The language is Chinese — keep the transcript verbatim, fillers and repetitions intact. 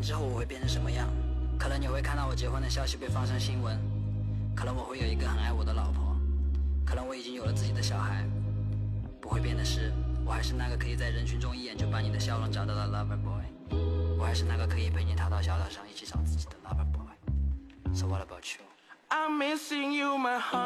之后我会变成什么样？可能你会看到我结婚的消息被放上新闻，可能我会有一个很爱我的老婆，可能我已经有了自己的小孩。不会变的是，我还是那个可以在人群中一眼就把你的笑容找到的 lover boy， 我还是那个可以陪你踏到小岛上一起找自己的 lover boy。So what about you? I'm missing you, my heart.